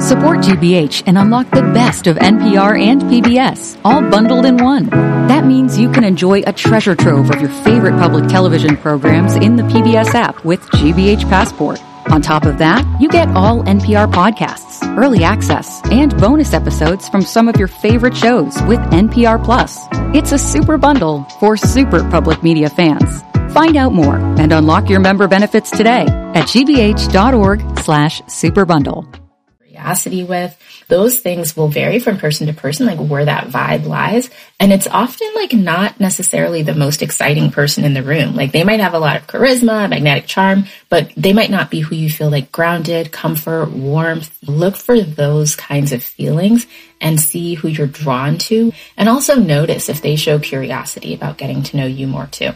Support GBH and unlock the best of NPR and PBS, all bundled in one. That means you can enjoy a treasure trove of your favorite public television programs in the PBS app with GBH Passport. On top of that, you get all NPR podcasts, early access, and bonus episodes from some of your favorite shows with NPR Plus. It's a super bundle for super public media fans. Find out more and unlock your member benefits today at gbh.org/superbundle. Curiosity with, those things will vary from person to person, like where that vibe lies. And it's often like not necessarily the most exciting person in the room. Like they might have a lot of charisma, magnetic charm, but they might not be who you feel like grounded, comfort, warmth. Look for those kinds of feelings and see who you're drawn to. And also notice if they show curiosity about getting to know you more too.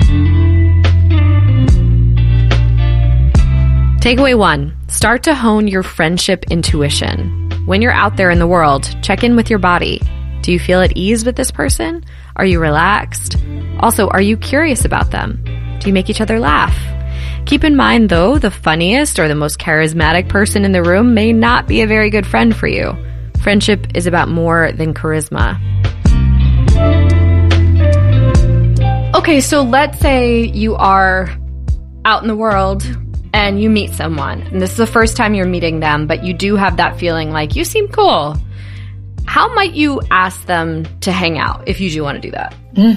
Takeaway 1, start to hone your friendship intuition. When you're out there in the world, check in with your body. Do you feel at ease with this person? Are you relaxed? Also, are you curious about them? Do you make each other laugh? Keep in mind, though, the funniest or the most charismatic person in the room may not be a very good friend for you. Friendship is about more than charisma. Okay, so let's say you are out in the world and you meet someone, and this is the first time you're meeting them, but you do have that feeling like you seem cool. How might you ask them to hang out if you do want to do that?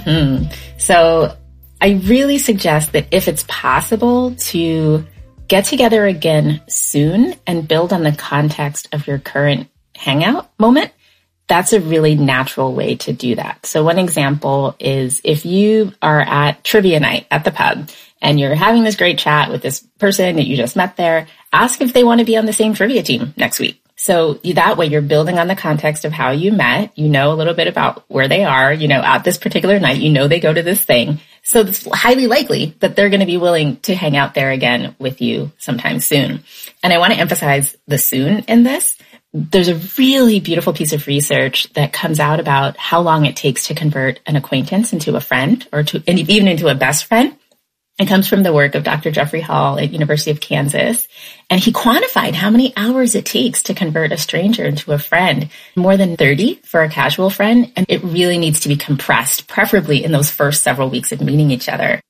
So I really suggest that if it's possible to get together again soon and build on the context of your current hangout moment, that's a really natural way to do that. So one example is if you are at trivia night at the pub and you're having this great chat with this person that you just met there, ask if they want to be on the same trivia team next week. So that way you're building on the context of how you met. You know a little bit about where they are, at this particular night, they go to this thing. So it's highly likely that they're going to be willing to hang out there again with you sometime soon. And I want to emphasize the soon in this. There's a really beautiful piece of research that comes out about how long it takes to convert an acquaintance into a friend or even into a best friend. It comes from the work of Dr. Jeffrey Hall at University of Kansas. And he quantified how many hours it takes to convert a stranger into a friend. More than 30 for a casual friend. And it really needs to be compressed, preferably in those first several weeks of meeting each other.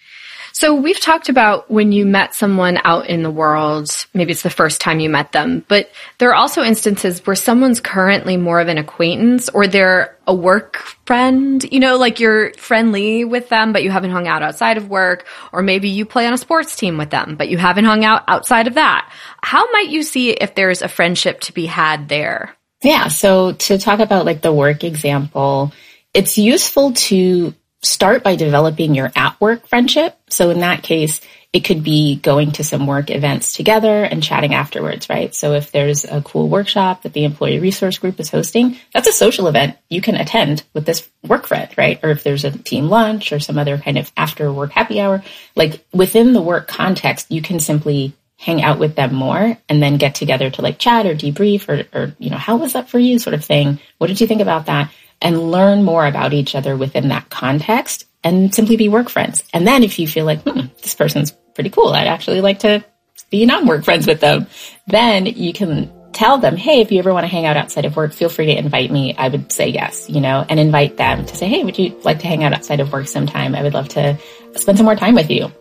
So we've talked about when you met someone out in the world, maybe it's the first time you met them, but there are also instances where someone's currently more of an acquaintance or they're a work friend, like you're friendly with them, but you haven't hung out outside of work, or maybe you play on a sports team with them, but you haven't hung out outside of that. How might you see if there's a friendship to be had there? Yeah. So to talk about like the work example, it's useful to start by developing your at-work friendship. So in that case, it could be going to some work events together and chatting afterwards, right? So if there's a cool workshop that the employee resource group is hosting, that's a social event you can attend with this work friend, right? Or if there's a team lunch or some other kind of after work happy hour, like within the work context, you can simply hang out with them more and then get together to like chat or debrief or how was that for you sort of thing? What did you think about that? And learn more about each other within that context and simply be work friends. And then if you feel like, this person's pretty cool, I'd actually like to be non-work friends with them, then you can tell them, hey, if you ever want to hang out outside of work, feel free to invite me. I would say yes, and invite them to say, hey, would you like to hang out outside of work sometime? I would love to spend some more time with you.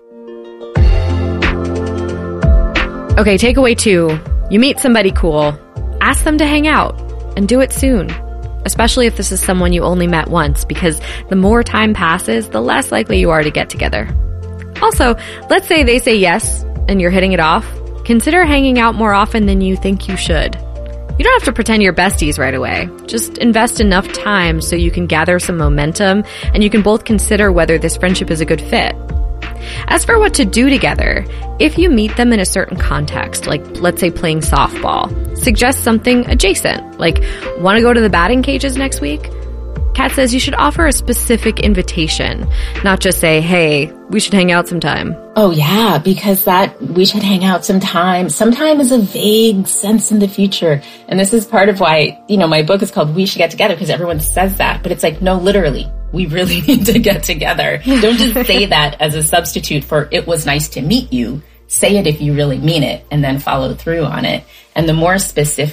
Okay, takeaway 2, you meet somebody cool, ask them to hang out and do it soon. Especially if this is someone you only met once, because the more time passes, the less likely you are to get together. Also, let's say they say yes and you're hitting it off. Consider hanging out more often than you think you should. You don't have to pretend you're besties right away. Just invest enough time so you can gather some momentum and you can both consider whether this friendship is a good fit. As for what to do together, if you meet them in a certain context, like let's say playing softball, suggest something adjacent, like want to go to the batting cages next week? Kat says you should offer a specific invitation, not just say, hey, we should hang out sometime. Oh yeah, because that we should hang out sometime is a vague sense in the future. And this is part of why, my book is called We Should Get Together, because everyone says that, but it's like, no, literally, we really need to get together. Don't just say that as a substitute for it was nice to meet you. Say it if you really mean it and then follow through on it. And the more specific